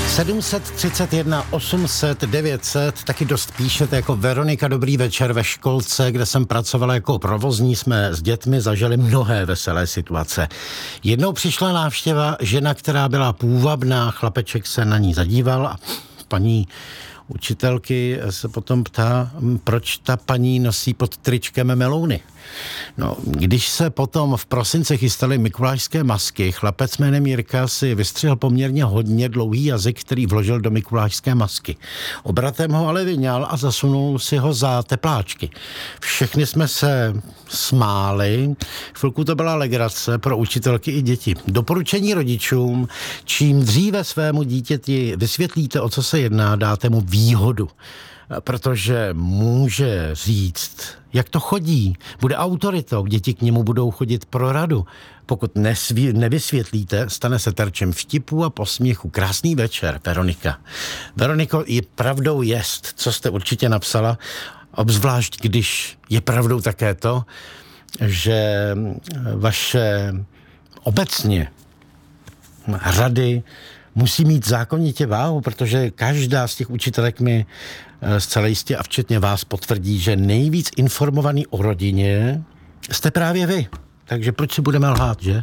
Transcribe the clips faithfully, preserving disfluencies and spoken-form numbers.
sedm set třicet jedna, osm set, devět set, taky dost píšete jako Veronika. Dobrý večer. Ve školce, kde jsem pracovala jako provozní, jsme s dětmi zažili mnohé veselé situace. Jednou přišla návštěva, žena, která byla půvabná, chlapeček se na ní zadíval a paní učitelky se potom ptá, proč ta paní nosí pod tričkem melouny. No, když se potom v prosinci chystaly mikulášské masky, chlapec jménem Jirka si vystřihl poměrně hodně dlouhý jazyk, který vložil do mikulášské masky. Obratem ho ale vyňal a zasunul si ho za tepláčky. Všechny jsme se smáli. Chvilku to byla legrace pro učitelky i děti. Doporučení rodičům: čím dříve svému dítěti vysvětlíte, o co se jedná, dáte mu výhodu. Protože může říct, jak to chodí, bude autoritou, děti k němu budou chodit pro radu. Pokud nesví, nevysvětlíte, stane se terčem vtipů a posměchu. Krásný večer, Veronika. Veroniko, je pravdou jest, co jste určitě napsala, obzvlášť když je pravdou také to, že vaše obecně rady musí mít zákonitě váhu, protože každá z těch učitelek mi zcela jistě a včetně vás potvrdí, že nejvíc informovaný o rodině jste právě vy. Takže proč si budeme lhát, že?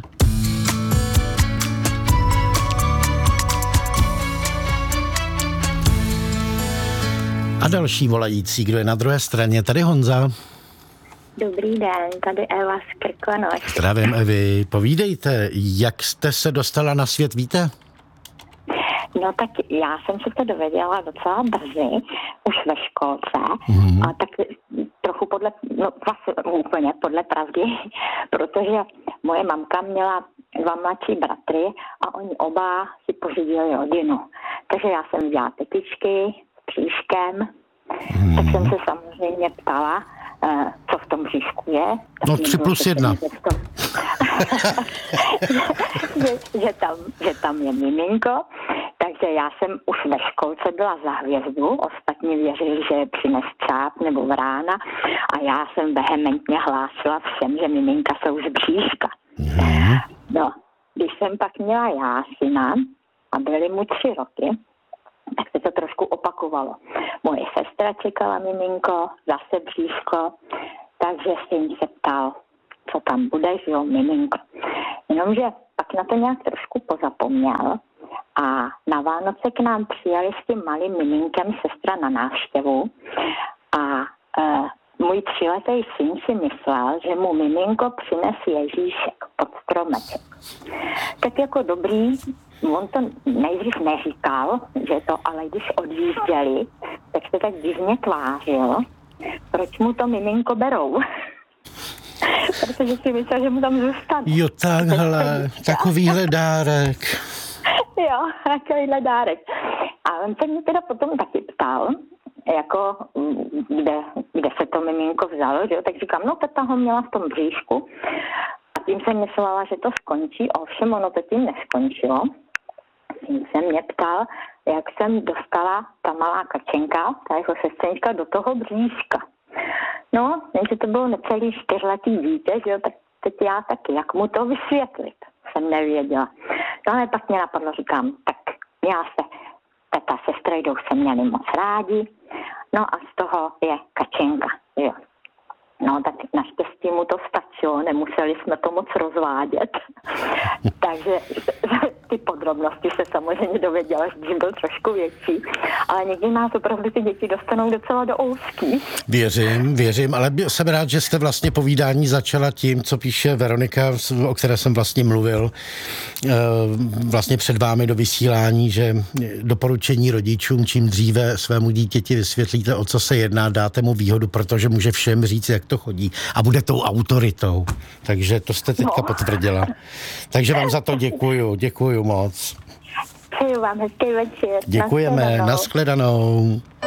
A další volající, kdo je na druhé straně, tady Honza. Dobrý den, tady Eva z Krkonoš. Zdravím, Evi. Povídejte, jak jste se dostala na svět, víte? No tak já jsem se to dověděla docela brzy, už ve školce, mm-hmm. a tak trochu podle, no vlastně úplně podle pravdy, protože moje mamka měla dva mladší bratry a oni oba si pořídili rodinu. Takže já jsem dělala tetičky s příškem, mm-hmm. tak jsem se samozřejmě ptala, co v tom bříšku je. No tři plus jedna. že, že, tam, že tam je miminko. Takže já jsem už ve školce byla za hvězdu, ostatní věřili, že je přines čáp nebo vrána a já jsem vehementně hlásila všem, že miminka jsou z bříška. Mm. No, když jsem pak měla já syna a byly mu tři roky, tak se to trošku opakovalo. Moje sestra čekala miminko, zase bříško, takže syn se ptal, co tam bude, že jo, miminko. Jenomže pak na to nějak trošku pozapomněl a na Vánoce k nám přijeli s tím malým miminkem sestra na návštěvu a e, můj tříletý syn si myslel, že mu miminko přines Ježíšek pod stromeček. Tak jako dobrý, on to nejdřív neříkal, že to, ale když odjížděli, tak se tak divně tvářil, proč mu to miminko berou. Protože si myslel, že mu tam zůstane. Jo, takhle, takovýhle dárek. Jo, takovýhle dárek. A on se mě teda potom taky ptal, jako kde, kde se to miminko vzalo, že jo? Tak říkám, no teta ho měla v tom bříšku a tím jsem myslela, že to skončí, ovšem ono to tím neskončilo. Tím se mě ptal, jak jsem dostala ta malá kačenka, ta jeho sestřenička, do toho bříška. No, jenže to bylo necelý čtyřletý dítě, že jo, tak teď já taky, jak mu to vysvětlit, jsem nevěděla. No ale pak mě napadlo, říkám, tak já se, teta se strejdou se měli moc rádi, no a z toho je kačenka, jo. No tak naštěstí mu to stačilo, nemuseli jsme to moc rozvádět. Takže ty podrobnosti se samozřejmě dověděla, když byl trošku větší. Ale někdy nás opravdu ty děti dostanou docela do ouský. Věřím, věřím, ale jsem rád, že jste vlastně povídání začala tím, co píše Veronika, o které jsem vlastně mluvil vlastně před vámi do vysílání, že doporučení rodičům, čím dříve svému dítěti vysvětlíte, o co se jedná, dáte mu výhodu, protože může všem říct, jak to chodí a bude tou autoritou. Takže to jste teďka no. potvrdila. Takže vám za to děkuju, děkuju moc. Přeju vám hezký večer. Děkujeme, nashledanou.